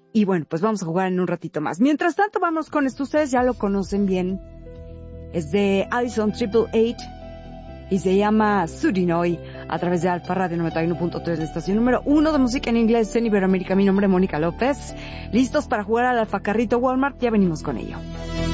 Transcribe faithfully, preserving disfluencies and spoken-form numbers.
Y bueno, pues vamos a jugar en un ratito más. Mientras tanto, vamos con esto. Ustedes ya lo conocen bien. Es de Addison Triple Eight y se llama Sudinoy a través de Alfa Radio noventa y uno punto tres, la estación número uno de música en inglés en Iberoamérica. Mi nombre es Mónica López. ¿Listos para jugar al Alfacarrito Walmart? Ya venimos con ello.